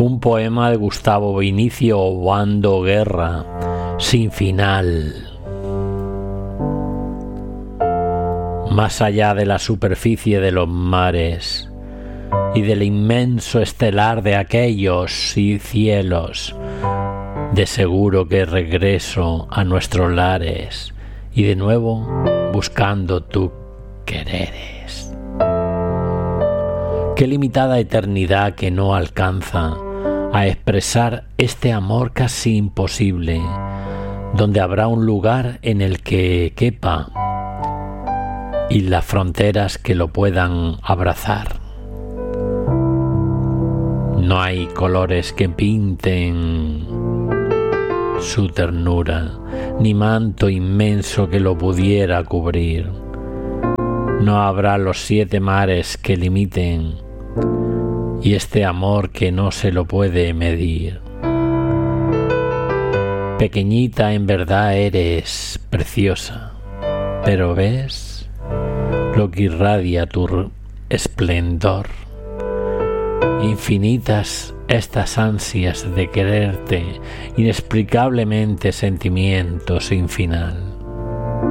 Un poema de Gustavo Vinicio Obando Guerra, sin final. Más allá de la superficie de los mares y del inmenso estelar de aquellos cielos, de seguro que regreso a nuestros lares y de nuevo buscando tu quereres. Qué limitada eternidad que no alcanza a expresar este amor casi imposible, donde habrá un lugar en el que quepa y las fronteras que lo puedan abrazar. No hay colores que pinten su ternura, ni manto inmenso que lo pudiera cubrir. No habrá los 7 mares que limiten y este amor que no se lo puede medir. Pequeñita en verdad eres, preciosa, pero ¿ves lo que irradia tu esplendor? Infinitas estas ansias de quererte, inexplicablemente sentimiento sin final.